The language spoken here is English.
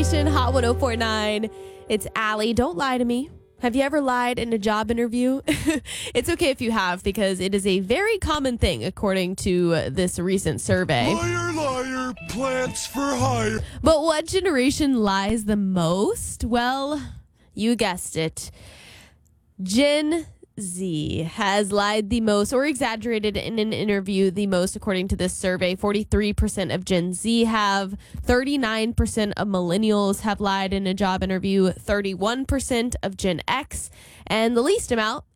Nation, Hot 1049. It's Allie. Don't lie to me. Have you ever lied in a job interview? It's okay if you have, because it is a very common thing, according to this recent survey. Liar, liar, plants for hire. But what generation lies the most? Well, you guessed it. Gen Z has lied the most or exaggerated in an interview the most, according to this survey. 43% of Gen Z have. 39% of millennials have lied in a job interview. 31% of Gen X. And the least amount